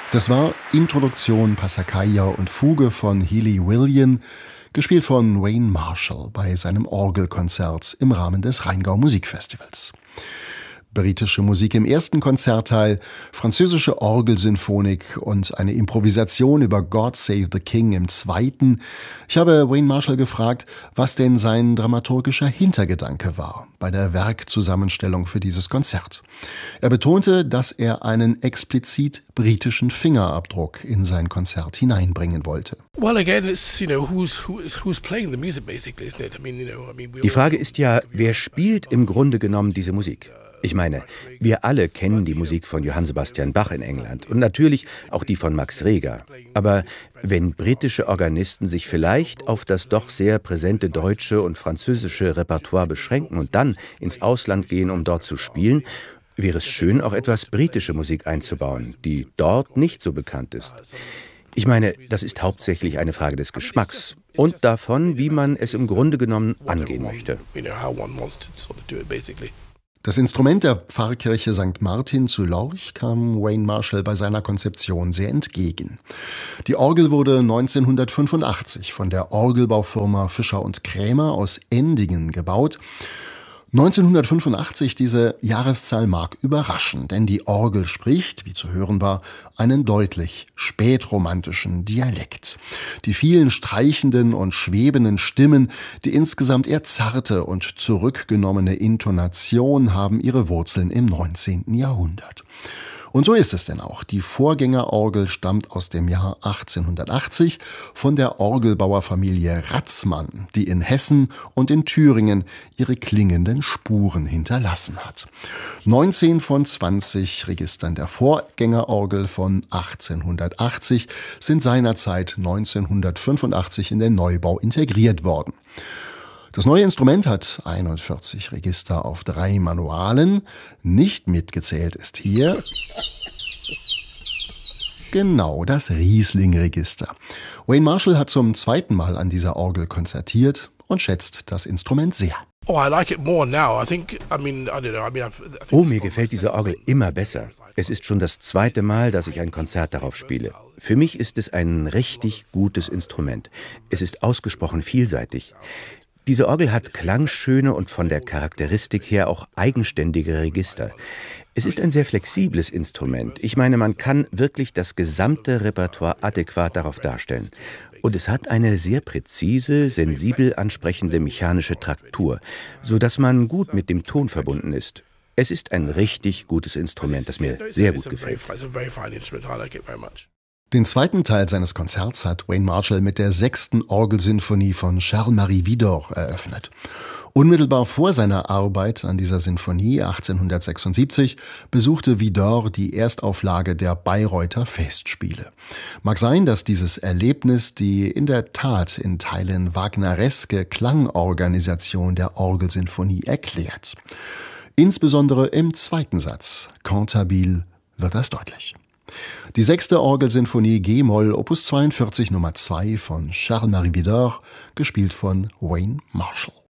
Das war Introduktion, Passacaglia und Fuge von Healy William, gespielt von Wayne Marshall bei seinem Orgelkonzert im Rahmen des Rheingau Musikfestivals. Britische Musik im ersten Konzertteil, französische Orgelsinfonik und eine Improvisation über God Save the King im zweiten. Ich habe Wayne Marshall gefragt, was denn sein dramaturgischer Hintergedanke war bei der Werkzusammenstellung für dieses Konzert. Er betonte, dass er einen explizit britischen Fingerabdruck in sein Konzert hineinbringen wollte. Die Frage ist ja, wer spielt im Grunde genommen diese Musik? Ich meine, wir alle kennen die Musik von Johann Sebastian Bach in England und natürlich auch die von Max Reger. Aber wenn britische Organisten sich vielleicht auf das doch sehr präsente deutsche und französische Repertoire beschränken und dann ins Ausland gehen, um dort zu spielen, wäre es schön, auch etwas britische Musik einzubauen, die dort nicht so bekannt ist. Ich meine, das ist hauptsächlich eine Frage des Geschmacks und davon, wie man es im Grunde genommen angehen möchte. Das Instrument der Pfarrkirche St. Martin zu Lorch kam Wayne Marshall bei seiner Konzeption sehr entgegen. Die Orgel wurde 1985 von der Orgelbaufirma Fischer und Krämer aus Endingen gebaut. 1985, diese Jahreszahl mag überraschen, denn die Orgel spricht, wie zu hören war, einen deutlich spätromantischen Dialekt. Die vielen streichenden und schwebenden Stimmen, die insgesamt eher zarte und zurückgenommene Intonation haben ihre Wurzeln im 19. Jahrhundert. Und so ist es denn auch. Die Vorgängerorgel stammt aus dem Jahr 1880 von der Orgelbauerfamilie Ratzmann, die in Hessen und in Thüringen ihre klingenden Spuren hinterlassen hat. 19 von 20 Registern der Vorgängerorgel von 1880 sind seinerzeit 1985 in den Neubau integriert worden. Das neue Instrument hat 41 Register auf 3 Manualen. Nicht mitgezählt ist hier genau das Riesling-Register. Wayne Marshall hat zum zweiten Mal an dieser Orgel konzertiert und schätzt das Instrument sehr. Oh, mir gefällt diese Orgel immer besser. Es ist schon das zweite Mal, dass ich ein Konzert darauf spiele. Für mich ist es ein richtig gutes Instrument. Es ist ausgesprochen vielseitig. Diese Orgel hat klangschöne und von der Charakteristik her auch eigenständige Register. Es ist ein sehr flexibles Instrument. Ich meine, man kann wirklich das gesamte Repertoire adäquat darauf darstellen. Und es hat eine sehr präzise, sensibel ansprechende mechanische Traktur, sodass man gut mit dem Ton verbunden ist. Es ist ein richtig gutes Instrument, das mir sehr gut gefällt. Den zweiten Teil seines Konzerts hat Wayne Marshall mit der 6. Orgelsinfonie von Charles-Marie Widor eröffnet. Unmittelbar vor seiner Arbeit an dieser Sinfonie 1876 besuchte Widor die Erstauflage der Bayreuther Festspiele. Mag sein, dass dieses Erlebnis die in der Tat in Teilen wagnereske Klangorganisation der Orgelsinfonie erklärt. Insbesondere im zweiten Satz, Cantabile, wird das deutlich. Die 6. Orgelsinfonie G-Moll, Opus 42 Nummer 2 von Charles-Marie Widor, gespielt von Wayne Marshall.